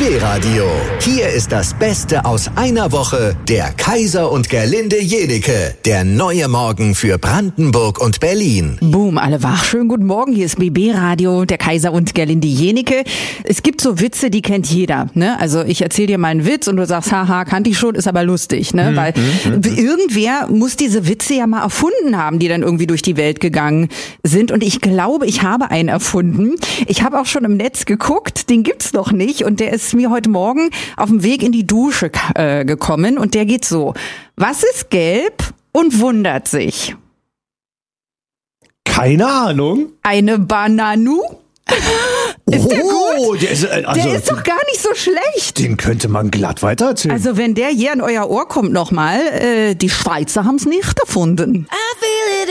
BB Radio. Hier ist das Beste aus einer Woche. Der Kaiser und Gerlinde Jenike. Der neue Morgen für Brandenburg und Berlin. Boom, alle wach. Schönen guten Morgen. Hier ist BB Radio, der Kaiser und Gerlinde Jenike. Es gibt so Witze, die kennt jeder. Ne? Also ich erzähle dir mal einen Witz und du sagst, haha, kannte ich schon, ist aber lustig. Ne? Weil irgendwer muss diese Witze ja mal erfunden haben, die dann irgendwie durch die Welt gegangen sind. Und ich glaube, ich habe einen erfunden. Ich habe auch schon im Netz geguckt, den gibt's noch nicht. Und der ist mir heute Morgen auf dem Weg in die Dusche gekommen. Und der geht so: Was ist gelb und wundert sich? Keine Ahnung. Eine Bananu? Ist der gut? Der ist doch gar nicht so schlecht. Den könnte man glatt weitererzählen. Also wenn der hier in euer Ohr kommt nochmal, die Schweizer haben's nicht erfunden. I feel